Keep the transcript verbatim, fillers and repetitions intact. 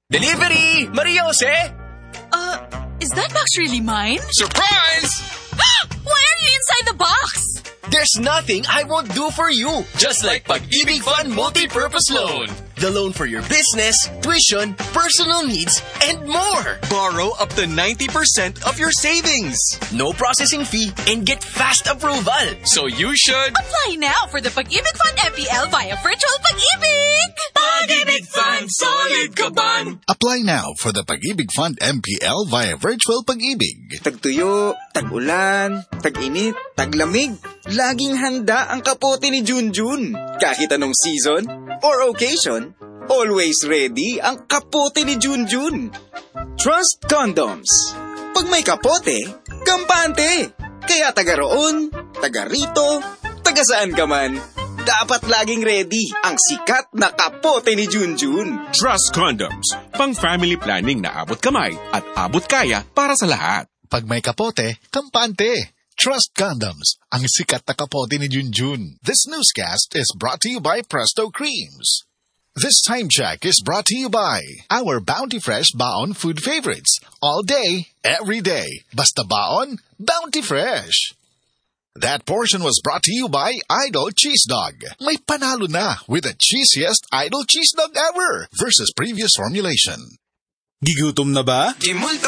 Delivery! Maria Jose! Uh, is that box really mine? Surprise! Why are you inside the box? There's nothing I won't do for you. Just like Pag-ibig Fund Multi-Purpose Loan. The loan for your business, tuition, personal needs, and more. Borrow up to ninety percent of your savings. No processing fee and get fast approval. So you should... Apply now for the Pag-ibig Fund M P L via Virtual Pag-ibig! Pag-ibig Fund, solid kaban! Apply now for the Pag-ibig Fund M P L via Virtual Pag-ibig. Tagtuyo, tag-ulan, tag-init, taglamig. Laging handa ang kapote ni Junjun. Kahit anong season or occasion, always ready ang kapote ni Junjun. Trust Condoms. Pag may kapote, kampante. Kaya taga roon, taga rito, taga saan ka man, dapat laging ready ang sikat na kapote ni Junjun. Trust Condoms. Pang family planning na abot kamay at abot kaya para sa lahat. Pag may kapote, kampante. Trust Condoms, ang sikat na kapote ni Junjun. This newscast is brought to you by Presto Creams. This time check is brought to you by our Bounty Fresh Baon food favorites. All day, every day. Basta baon, Bounty Fresh. That portion was brought to you by Idol Cheese Dog. May panalo na with the cheesiest Idol Cheese Dog ever versus previous formulation. Gigutom na ba? Gimulto